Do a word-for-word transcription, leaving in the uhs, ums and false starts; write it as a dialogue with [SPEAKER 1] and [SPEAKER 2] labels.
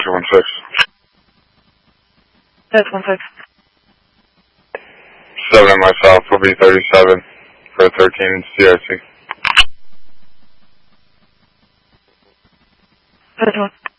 [SPEAKER 1] Desert one six.
[SPEAKER 2] Desert one six.
[SPEAKER 1] seven myself will be thirty-seven for thirteen C I C.
[SPEAKER 2] Desert one.